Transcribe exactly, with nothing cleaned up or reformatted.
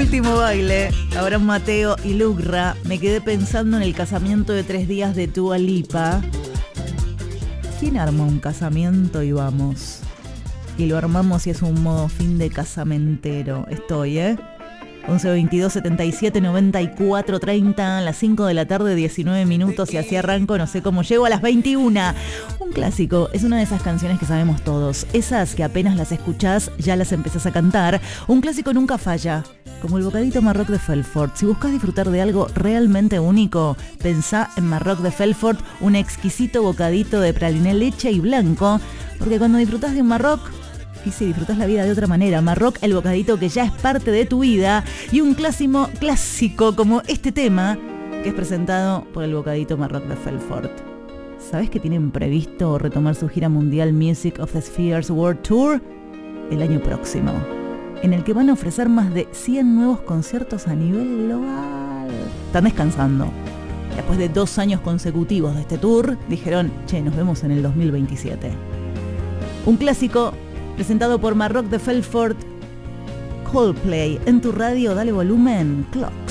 Último baile, Abraham Mateo y Lugra. Me quedé pensando en el casamiento de tres días de Dua Lipa. ¿Quién arma un casamiento y vamos? Y lo armamos y es un modo fin de casamentero. Estoy, ¿eh? once veintidós setenta y siete noventa y cuatro treinta, a las cinco de la tarde, diecinueve minutos, y así arranco, no sé cómo llego a las veintiuna. Un clásico, es una de esas canciones que sabemos todos, esas que apenas las escuchás ya las empezás a cantar. Un clásico nunca falla, como el bocadito Marroc de Felfort. Si buscas disfrutar de algo realmente único, pensá en Marroc de Felfort, un exquisito bocadito de praliné, leche y blanco, porque cuando disfrutás de un Marroc, y si disfrutas la vida de otra manera, Marroc, el bocadito que ya es parte de tu vida, y un clásico, clásico como este tema, que es presentado por el bocadito Marroc de Felfort. ¿Sabes que tienen previsto retomar su gira mundial Music of the Spheres World Tour el año próximo, en el que van a ofrecer más de cien nuevos conciertos a nivel global? Están descansando. Después de dos años consecutivos de este tour, dijeron, che, nos vemos en el dos mil veintisiete. Un clásico presentado por Marroc de Felfort, Coldplay, en tu radio, dale volumen, Clocks.